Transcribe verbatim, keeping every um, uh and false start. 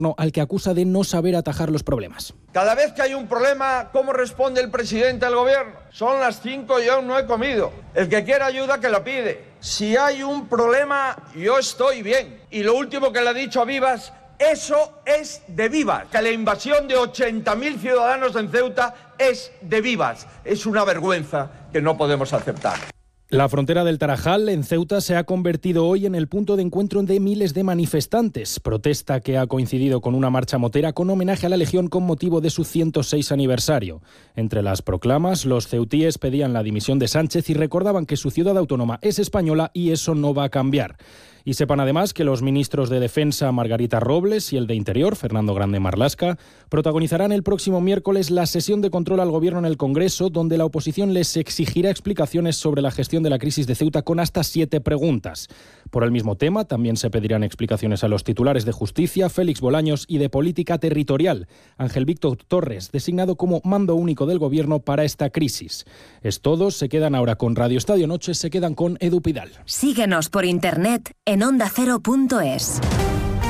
al que acusa de no saber atajar los problemas. Cada vez que hay un problema, ¿cómo responde el presidente del gobierno? Son las cinco y aún no he comido. El que quiera ayuda que la pide. Si hay un problema, yo estoy bien. Y lo último que le ha dicho a Vivas, eso es de Vivas. Que la invasión de ochenta mil ciudadanos en Ceuta es de Vivas. Es una vergüenza que no podemos aceptar. La frontera del Tarajal, en Ceuta, se ha convertido hoy en el punto de encuentro de miles de manifestantes. Protesta que ha coincidido con una marcha motera con homenaje a la Legión con motivo de su ciento seis aniversario. Entre las proclamas, los ceutíes pedían la dimisión de Sánchez y recordaban que su ciudad autónoma es española y eso no va a cambiar. Y sepan además que los ministros de Defensa, Margarita Robles, y el de Interior, Fernando Grande Marlaska, protagonizarán el próximo miércoles la sesión de control al Gobierno en el Congreso, donde la oposición les exigirá explicaciones sobre la gestión de la crisis de Ceuta con hasta siete preguntas. Por el mismo tema, también se pedirán explicaciones a los titulares de Justicia, Félix Bolaños, y de Política Territorial, Ángel Víctor Torres, designado como mando único del Gobierno para esta crisis. Es todo, se quedan ahora con Radio Estadio Noche, se quedan con Edu Pidal. Síguenos por internet en onda cero punto es.